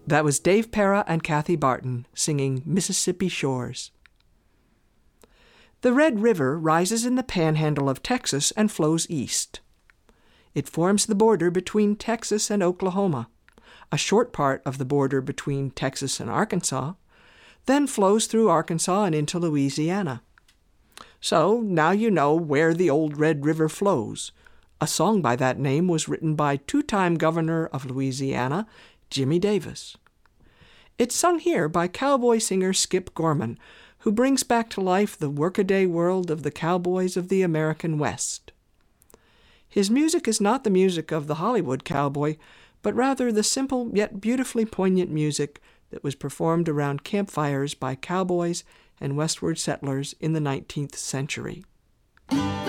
That was Dave Para and Kathy Barton singing Mississippi Shores. The Red River rises in the panhandle of Texas and flows east. It forms the border between Texas and Oklahoma, a short part of the border between Texas and Arkansas, then flows through Arkansas and into Louisiana. So now you know where the old Red River flows. A song by that name was written by two-time governor of Louisiana, Jimmy Davis. It's sung here by cowboy singer Skip Gorman, who brings back to life the workaday world of the cowboys of the American West. His music is not the music of the Hollywood cowboy, but rather the simple yet beautifully poignant music that was performed around campfires by cowboys and westward settlers in the 19th century.